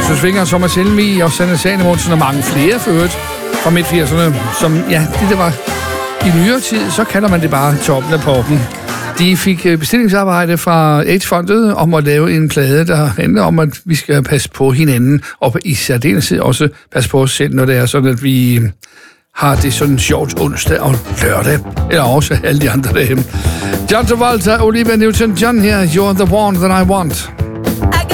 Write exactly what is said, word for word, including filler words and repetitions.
Justus Winger, Thomas Helmig og Sanne Sanemonsen og mange flere for øvrigt fra midt-firserne, som, ja, det der var i nyere tid, så kalder man det bare toppen af poppen. De fik bestillingsarbejde fra AIDS-fondet om at lave en plade, der handler om, at vi skal passe på hinanden, og i særdeleshed også passe på os selv, når det er sådan, at vi har det sådan sjovt onsdag og lørdag, eller også alle de andre dage. John Travolta, Olivia Newton-John her, You're the one that I want.